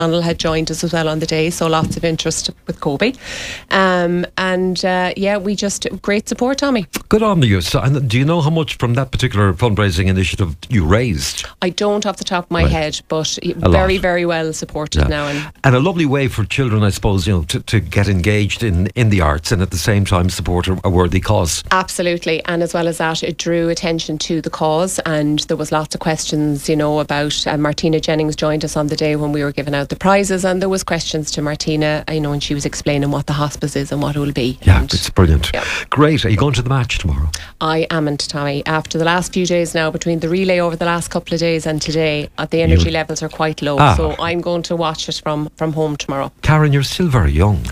Donald had joined us as well on the day, so lots of interest with Kobe. We just, great support, Tommy. Good on you. So, and do you know how much from that particular fundraising initiative you raised? I don't off the top of my head, but very, very well supported now. And a lovely way for children, I suppose, to get engaged in the arts and at the same time support a worthy cause. Absolutely. And as well as that, it drew attention to the cause, and there was lots of questions, about Martina Jennings joined us on the day when we were giving out the prizes, and there was questions to Martina, and she was explaining what the hospice is and what it will be. Yeah, it's brilliant. Yeah. Great. Are you going to the match tomorrow? I amn't, Tommy. After the last few days now, between the relay over the last couple of days and today, the energy levels are quite low. So I'm going to watch it from home tomorrow. Karen, you're still very young.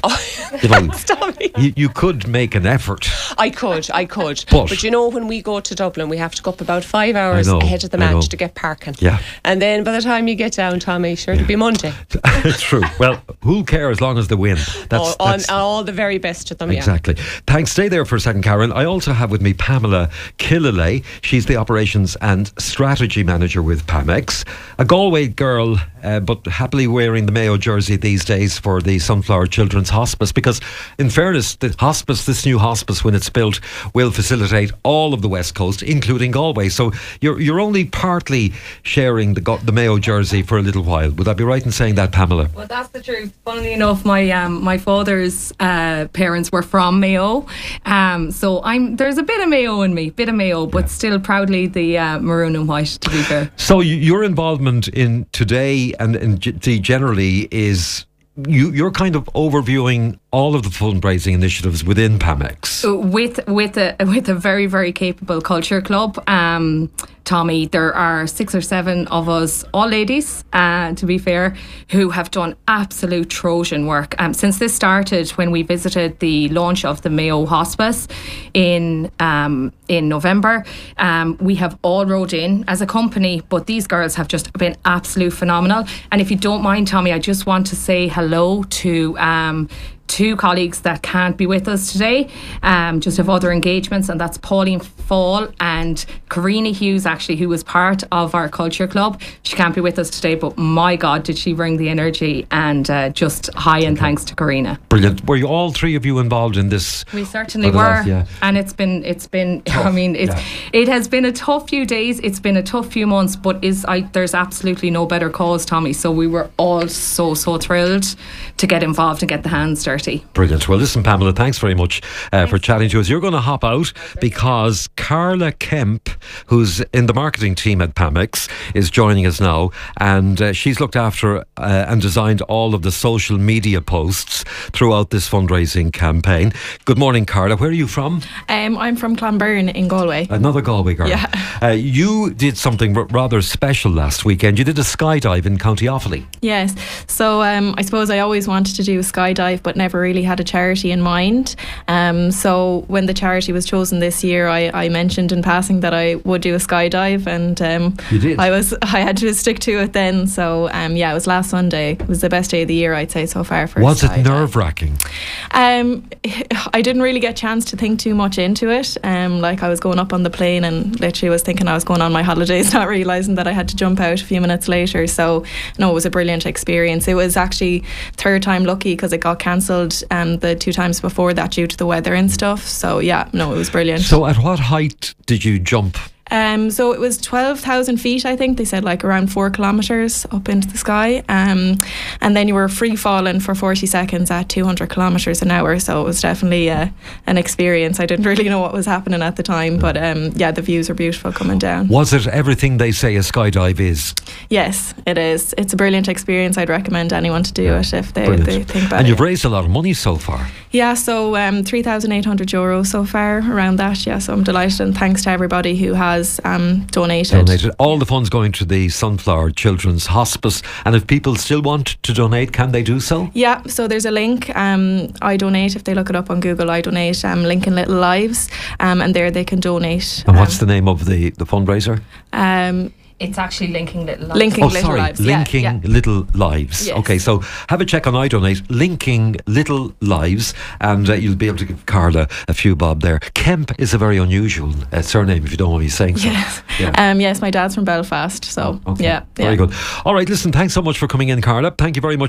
Tommy. You could make an effort. I could. But when we go to Dublin, we have to go up about 5 hours ahead of the match to get parking. Yeah. And then by the time you get down, Tommy, it'll be Monday. True. Well, who'll care as long as they win? That's all the very best to them. Exactly. Thanks. Stay there for a second, Karen. I also have with me Pamela Killalay. She's the Operations and Strategy Manager with Pamex. A Galway girl, but happily wearing the Mayo jersey these days for the Sunflower Children's Hospice, because in fairness, this new hospice, when it's built, will facilitate all of the West Coast, including Galway. So you're only partly sharing the Mayo jersey for a little while. Would I be right in saying that, Pamela? Well, that's the truth. Funnily enough, my father's parents were from Mayo, so there's a bit of Mayo in me, but still proudly the maroon and white, to be fair. So your involvement in today and generally is you're kind of overviewing all of the fundraising initiatives within Pamex with a very, very capable culture club. Tommy, there are 6 or 7 of us, all ladies, to be fair, who have done absolute Trojan work. Since this started, when we visited the launch of the Mayo Hospice in November, we have all rowed in as a company, but these girls have just been absolute phenomenal. And if you don't mind, Tommy, I just want to say hello to 2 colleagues that can't be with us today, just have other engagements, and that's Pauline Fall and Karina Hughes, actually, who was part of our culture club. She can't be with us today, but my God, did she bring the energy, and just high and thanks to Karina. Brilliant. Were you all 3 of you involved in this? We certainly were, and it's been tough. I mean, it has been a tough few days, it's been a tough few months, but there's absolutely no better cause, Tommy, so we were all so thrilled to get involved and get the hands dirty. Brilliant. Well, listen, Pamela, thanks very much for chatting to us. You're going to hop out because Carla Kemp, who's in the marketing team at Pamex, is joining us now, and she's looked after and designed all of the social media posts throughout this fundraising campaign. Good morning, Carla. Where are you from? I'm from Clonbyrne in Galway. Another Galway girl. Yeah. You did something rather special last weekend. You did a skydive in County Offaly. Yes. So I suppose I always wanted to do a skydive, but never really had a charity in mind. So when the charity was chosen this year, I mentioned in passing that I would do a skydive, and you did. I had to stick to it then. So it was last Sunday. It was the best day of the year, I'd say, so far. Was it nerve-wracking? I didn't really get a chance to think too much into it. I was going up on the plane and literally was thinking I was going on my holidays, not realising that I had to jump out a few minutes later. So no, it was a brilliant experience. It was actually 3rd time lucky because it got cancelled the 2 times before that due to the weather and stuff. So it was brilliant. So at what height did you jump? So it was 12,000 feet, I think. They said around 4 kilometres up into the sky. And then you were free falling for 40 seconds at 200 kilometres an hour. So it was definitely an experience. I didn't really know what was happening at the time. But the views were beautiful coming down. Was it everything they say a skydive is? Yes, it is. It's a brilliant experience. I'd recommend anyone to do it if they think about it. And you've raised a lot of money so far. Yeah, so €3,800 so far, around that. Yeah, so I'm delighted, and thanks to everybody who has donated. All the funds going to the Sunflower Children's Hospice, and if people still want to donate, can they do so? Yeah, so there's a link, I Donate. If they look it up on Google, I Donate, Lincoln Little Lives, and there they can donate. And what's the name of the fundraiser? It's actually Linking Little Lives. Linking Little sorry, Lives. Linking yeah. Little Lives. Yes. Okay, so have a check on iDonate, Linking Little Lives, and you'll be able to give Carla a few bob there. Kemp is a very unusual surname, if you don't want me saying so. Yes. Yeah. Yes, my dad's from Belfast, so Okay. yeah. Very good. All right, listen, thanks so much for coming in, Carla. Thank you very much.